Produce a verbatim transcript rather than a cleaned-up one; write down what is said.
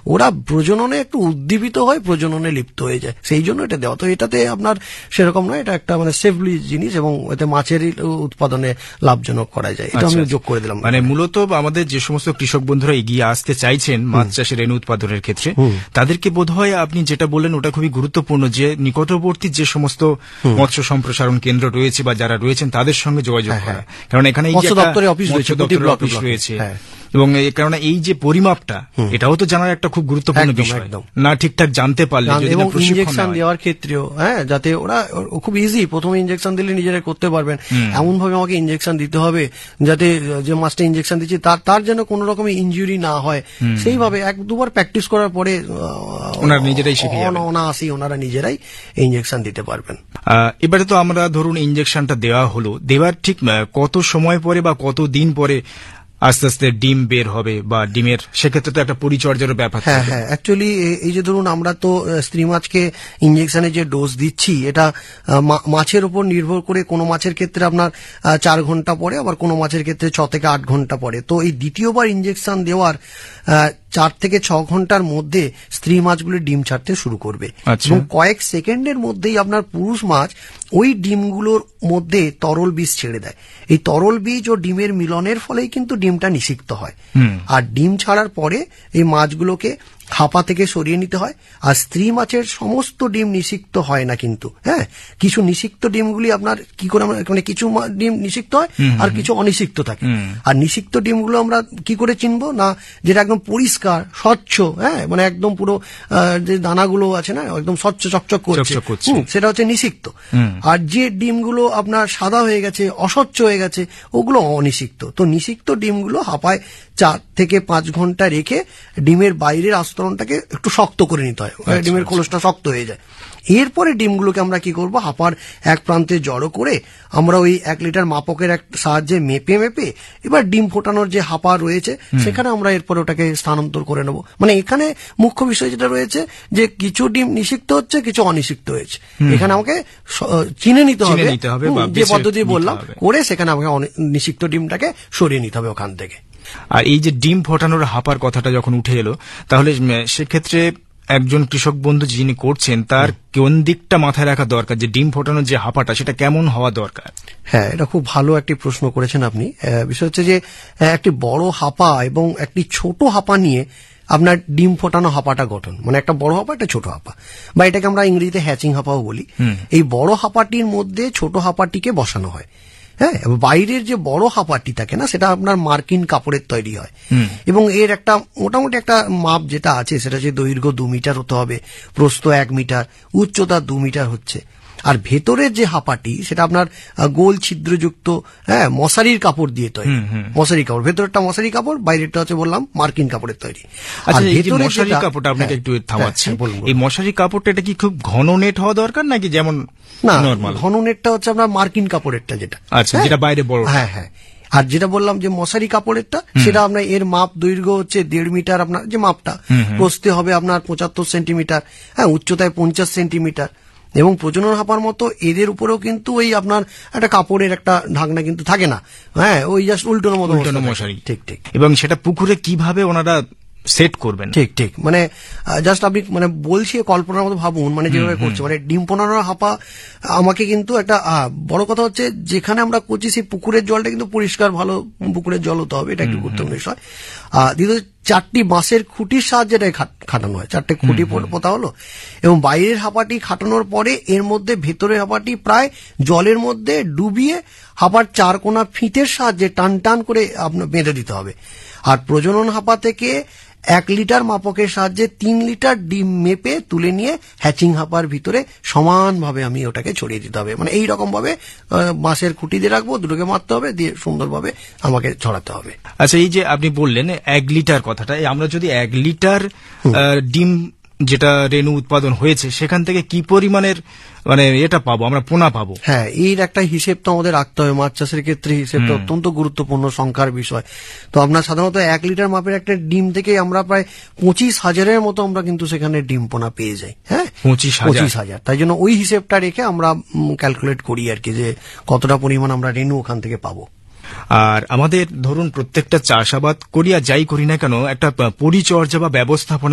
ওরা প্রজননে একটু উদ্দীপিত হয়, প্রজননে লিপ্ত হয়ে যায়, সেই জন্য এটা দেওয়া। তো এটাতে আপনার সেরকম নয়, এটা একটা মানে সেফলি জিনিস এবং এতে মাছের উৎপাদনে লাভজনক করা যায়, এটা আমি যোগ করে দিলাম। মানে মূলত আমাদের যে সমস্ত কৃষক বন্ধুরা এগিয়ে আসতে চাইছেন মাছ চাষের রেণু উৎপাদনের ক্ষেত্রে, তাদেরকে বোধহয় আপনি যেটা বললেন ওটা খুবই গুরুত্বপূর্ণ, যে নিকটবর্তী যে সমস্ত মৎস্য সম্প্রসারণ কেন্দ্র রয়েছে বা যারা রয়েছেন তাদের সঙ্গে যোগাযোগ করা, কারণ এখানে মৎস্য দপ্তরের অফিস রয়েছে এবং কেননা এই যে পরিমাপটা এটাও তো জানার একটা খুব গুরুত্বপূর্ণ বিষয়, না ঠিকঠাক জানতে পারলে এবং ইনজেকশন দেওয়ার ক্ষেত্রেও, হ্যাঁ, যাতে ওরা খুব ইজি, প্রথমে ইনজেকশন দিলে নিজেরা করতে পারবেন, এমন ভাবে আমাকে ইনজেকশন দিতে হবে যাতে যে মাছটা ইনজেকশন দিচ্ছি তার তার যেন কোন রকমের ইনজুরি না হয়, সেইভাবে এক দুবার প্র্যাকটিস করার পরে ওনারা নিজেরাই শিখে যাবেন, অনায়াসেই ওনারা নিজেরাই ইনজেকশন দিতে পারবেন। এবারে তো আমরা ধরুন ইনজেকশনটা দেওয়া হলো, দেওয়ার ঠিক কত সময় পরে বা কত দিন পরে আস্তে আস্তে ডিম বের হবে বা ডিমের, সেক্ষেত্রে তো একটা পরিচর্যার ব্যাপার। হ্যাঁ হ্যাঁ অ্যাকচুয়ালি এই যে ধরুন আমরা তো স্ত্রী মাছকে ইনজেকশনে যে ডোজ দিচ্ছি এটা মাছের উপর নির্ভর করে, কোনো মাছের ক্ষেত্রে আপনার চার ঘন্টা পরে, আবার কোনো মাছের ক্ষেত্রে ছ থেকে আট ঘন্টা পরে। তো এই দ্বিতীয়বার ইনজেকশন দেওয়ার চার থেকে ছ ঘন্টার মধ্যে স্ত্রী মাছগুলি ডিম ছাড়তে শুরু করবে এবং কয়েক সেকেন্ডের মধ্যেই আপনার পুরুষ মাছ ওই ডিমগুলোর মধ্যে তরল বীজ ছেড়ে দেয়। এই তরল বীজ ও ডিমের মিলনের ফলেই কিন্তু ডিমটা নিষিক্ত হয়। আর ডিম ছাড়ার পরে এই মাছগুলোকে হাপা থেকে সরিয়ে নিতে হয়। আর স্ত্রী মাছের সমস্ত ডিম নিষিক্ত হয় না কিন্তু, হ্যাঁ, কিছু নিষিক্ত ডিমগুলি আপনার কি করে মানে কিছু ডিম নিষিক্ত হয় আর কিছু অনিষিক্ত থাকে। আর নিষিক্ত ডিমগুলো আমরা কি করে চিনবো না, যেটা একদম পরিষ্কার স্বচ্ছ, হ্যাঁ, মানে একদম পুরো যে দানাগুলো আছে না একদম স্বচ্ছ চকচক করছে, সেটা হচ্ছে নিষিক্ত। আর যে ডিমগুলো আপনার সাদা হয়ে গেছে, অস্বচ্ছ হয়ে গেছে, ওগুলো অনিষিক্ত। তো নিষিক্ত ডিমগুলো হাপায় চার থেকে পাঁচ ঘন্টা রেখে ডিমের বাইরের আস্তরণটাকে একটু শক্ত করে নিতে হয়, ডিমের খোলসটা শক্ত হয়ে যায়। এরপরে ডিমগুলোকে আমরা কি করব, হাপার এক প্রান্তে জড়ো করে আমরা ওই এক লিটার মাপকের এক সাহায্যে মেপে মেপে এবার ডিম ফোটানোর যে হাপা রয়েছে সেখানে আমরা এরপরে ওটাকে স্থানান্তর করে নেব। মানে এখানে মুখ্য বিষয় যেটা রয়েছে যে কিছু ডিম নিষিক্ত হচ্ছে, কিছু অনিষিক্ত হয়েছে, এখানে আমাকে চিনে নিতে হবে, যে পদ্ধতি বললাম করে সেখানে আমাকে নিষিক্ত ডিমটাকে সরিয়ে নিতে হবে ওখান থেকে। আর এই যে ডিম ফোটানোর হাপার কথাটা যখন উঠে এলো, তাহলে সেক্ষেত্রে একজন কৃষক বন্ধু যিনি করছেন তার কোন দিকটা মাথায় রাখা দরকার, যে ডিম ফোটানোর যে হাপাটা সেটা কেমন হওয়া দরকার? হ্যাঁ, এটা খুব ভালো একটি প্রশ্ন করেছেন আপনি। বিষয় হচ্ছে যে একটি বড় হাপা এবং একটি ছোট হাপা নিয়ে আপনার ডিম ফোটানো হাপাটা গঠন, মানে একটা বড় হাপা একটা ছোট হাপা, বা এটাকে আমরা ইংরেজিতে হ্যাচিং হাপাও বলি। এই বড় হাপাটির মধ্যে ছোট হাপাটিকে বসানো হয়, হ্যাঁ, বাইরের যে বড় হাপাটি থাকে না সেটা আপনার মার্কিন কাপড়ের তৈরি হয় এবং এর একটা মোটামুটি একটা মাপ যেটা আছে সেটা হচ্ছে দৈর্ঘ্য দু মিটার হতে হবে, প্রস্থ এক মিটার, উচ্চতা দু মিটার হচ্ছে। আর ভেতরের যে হাপাটি সেটা আপনার গোল ছিদ্রযুক্ত, হ্যাঁ, মশারির কাপড় দিয়ে তৈরি, মশারি কাপড়, ভেতরটা মশারি কাপড়, বাইরেটা হচ্ছে বললাম মার্কিন কাপড়ের তৈরি। আর ভেতরে মশারি কাপড়টা আপনাকে একটু থামাচ্ছি, এই মশারি কাপড়টা এটা কি খুব ঘন নেট হওয়া দরকার নাকি যেমন না, ঘন নেটটা হচ্ছে আপনার মার্কিন কাপড়েরটা যেটা, আচ্ছা, যেটা বাইরে বড়, হ্যাঁ হ্যাঁ। আর যেটা বললাম যে মশারি কাপড়েরটা সেটা আপনার এর মাপ দৈর্ঘ্য হচ্ছে দেড় মিটার, আপনার যে মাপটা প্রস্থে হবে আপনার পঁচাত্তর সেন্টিমিটার, হ্যাঁ, উচ্চতায় পঞ্চাশ সেন্টিমিটার। এবং প্রজনন হাপার মতো এদের উপরেও কিন্তু ওই আপনার একটা কাপড়ের একটা ঢাকনা কিন্তু থাকে না, হ্যাঁ, ওই জাস্ট উল্টোর মতো মশারি। ঠিক ঠিক। এবং সেটা পুকুরে কিভাবে ওনারা সেট করবেন? ঠিক ঠিক, মানে জাস্ট আপনি মানে বলছি কল্পনার মতো ভাবুন, মানে যেভাবে করছে, মানে ডিম ফোটানোর হাপা আমাকে কিন্তু একটা বড় কথা হচ্ছে যেখানে আমরা করছি সেই পুকুরের জলটা কিন্তু পরিষ্কার ভালো পুকুরের জল হতে হবে, এটা একটু গুরুত্বপূর্ণ বিষয়। আহ দ্বিতীয়, চারটি বাঁশের খুঁটির সাহায্যে এটা খাটানো হয়, চারটে খুঁটি পোতা হলো এবং বাইরের হাপাটি খাটানোর পরে এর মধ্যে ভেতরের হাপাটি প্রায় জলের মধ্যে ডুবিয়ে হাপার চার কোনা ফিতের সাহায্যে টান টান করে আপনার বেঁধে দিতে হবে। আর প্রজনন হাপা থেকে এক লিটার মাপকের সাহায্যে তিন লিটার ডিম মেপে তুলে নিয়ে হ্যাচিং হাপার ভিতরে সমানভাবে আমি ওটাকে ছড়িয়ে দিতে হবে, মানে এই রকম ভাবে বাঁশের খুঁটি দিয়ে রাখবো, দুটোকে মারতে হবে, দিয়ে সুন্দরভাবে আমাকে ছড়াতে হবে। আচ্ছা, এই যে আপনি বললেন এক লিটার কথাটা, আমরা যদি এক লিটার ডিম যেটা রেণু উৎপাদন হয়েছে সেখান থেকে কি পরিমাণের মানে এটা পাবো, আমরা পোনা পাবো? হ্যাঁ, এর একটা হিসেব তো আমাদের রাখতে হবে, মাছ চাষের ক্ষেত্রে হিসেবটা অত্যন্ত গুরুত্বপূর্ণ সংখ্যার বিষয়। তো আপনার সাধারণত এক লিটার মাপের একটা ডিম থেকে আমরা প্রায় পঁচিশ হাজারের মতো আমরা কিন্তু সেখানে ডিম পোনা পেয়ে যাই, হ্যাঁ, পঁচিশ হাজার। তাই জন্য ওই হিসেবটা রেখে আমরা ক্যালকুলেট করি আর কি, যে কতটা পরিমাণ আমরা রেণু ওখান থেকে পাবো। আর আমাদের ধরুন প্রত্যেকটা চাষাবাদ করি আর যাই করি না কেন, একটা পরিচর্যা বা ব্যবস্থাপনা